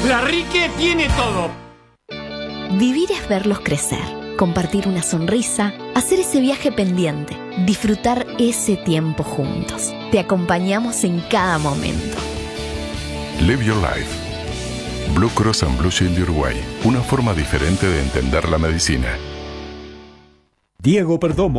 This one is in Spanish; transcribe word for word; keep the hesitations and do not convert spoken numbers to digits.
La Rique tiene todo. Vivir es verlos crecer, compartir una sonrisa, hacer ese viaje pendiente, disfrutar ese tiempo juntos. Te acompañamos en cada momento. Live Your Life. Blue Cross and Blue Shield de Uruguay. Una forma diferente de entender la medicina. Diego Perdomo